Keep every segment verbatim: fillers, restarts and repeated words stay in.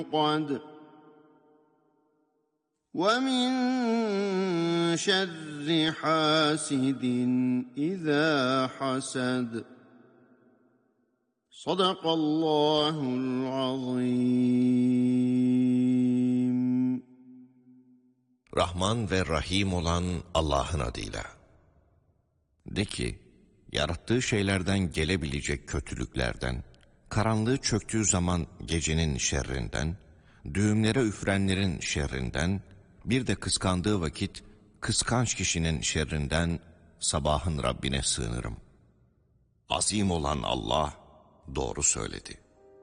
قَدْ وَمِنْ شَرِّ حَاسِدٍ إِذَا حَسَدَ Sadakallahul azim. Rahman ve Rahim olan Allah'ın adıyla. De ki, yarattığı şeylerden gelebilecek kötülüklerden, karanlığı çöktüğü zaman gecenin şerrinden, düğümlere üfrenlerin şerrinden, bir de kıskandığı vakit kıskanç kişinin şerrinden sabahın Rabbine sığınırım. Azim olan Allah doğru söyledi.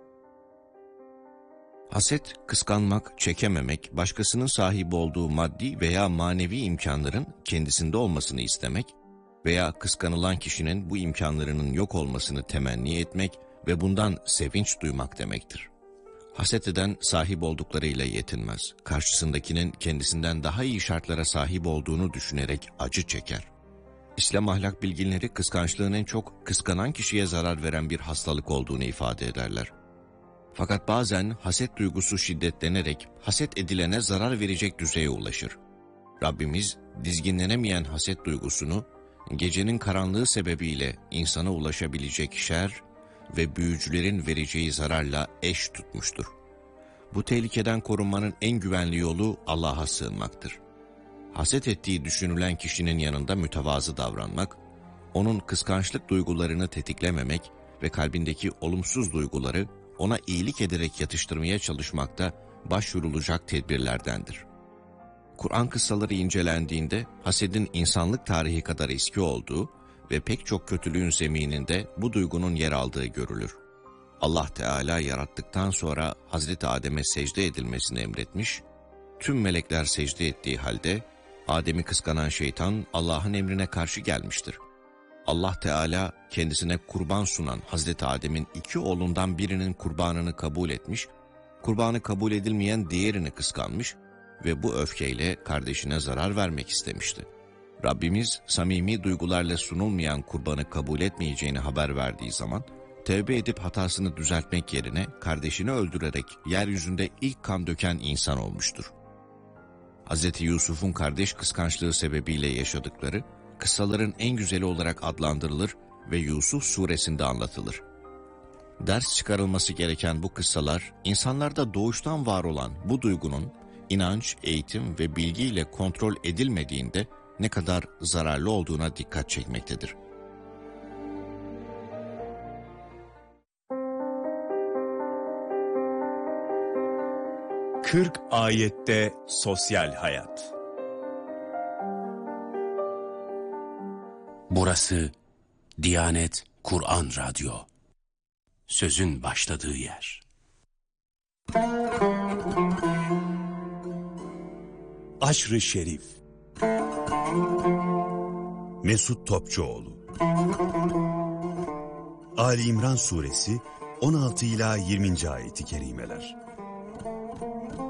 Haset, kıskanmak, çekememek, başkasının sahibi olduğu maddi veya manevi imkanların kendisinde olmasını istemek veya kıskanılan kişinin bu imkanlarının yok olmasını temenni etmek ve bundan sevinç duymak demektir. Haset eden sahip olduklarıyla yetinmez. Karşısındakinin kendisinden daha iyi şartlara sahip olduğunu düşünerek acı çeker. İslam ahlak bilginleri kıskançlığın en çok kıskanan kişiye zarar veren bir hastalık olduğunu ifade ederler. Fakat bazen haset duygusu şiddetlenerek haset edilene zarar verecek düzeye ulaşır. Rabbimiz dizginlenemeyen haset duygusunu gecenin karanlığı sebebiyle insana ulaşabilecek şer ve büyücülerin vereceği zararla eş tutmuştur. Bu tehlikeden korunmanın en güvenli yolu Allah'a sığınmaktır. Haset ettiği düşünülen kişinin yanında mütevazı davranmak, onun kıskançlık duygularını tetiklememek ve kalbindeki olumsuz duyguları ona iyilik ederek yatıştırmaya çalışmak da başvurulacak tedbirlerdendir. Kur'an kıssaları incelendiğinde hasedin insanlık tarihi kadar eski olduğu ve pek çok kötülüğün zemininde bu duygunun yer aldığı görülür. Allah Teala yarattıktan sonra Hazreti Adem'e secde edilmesini emretmiş, tüm melekler secde ettiği halde Adem'i kıskanan şeytan Allah'ın emrine karşı gelmiştir. Allah Teala kendisine kurban sunan Hazreti Adem'in iki oğlundan birinin kurbanını kabul etmiş, kurbanı kabul edilmeyen diğerini kıskanmış ve bu öfkeyle kardeşine zarar vermek istemişti. Rabbimiz samimi duygularla sunulmayan kurbanı kabul etmeyeceğini haber verdiği zaman, tevbe edip hatasını düzeltmek yerine kardeşini öldürerek yeryüzünde ilk kan döken insan olmuştur. Hz. Yusuf'un kardeş kıskançlığı sebebiyle yaşadıkları, kıssaların en güzeli olarak adlandırılır ve Yusuf suresinde anlatılır. Ders çıkarılması gereken bu kıssalar, insanlarda doğuştan var olan bu duygunun, inanç, eğitim ve bilgiyle kontrol edilmediğinde ne kadar zararlı olduğuna dikkat çekmektedir. kırk ayette sosyal hayat. Burası Diyanet Kur'an Radyo. Sözün başladığı yer. Aşr-ı Şerif. Mesut Topçuoğlu. Ali İmran Suresi on altı ila yirminci ayeti kerimeler.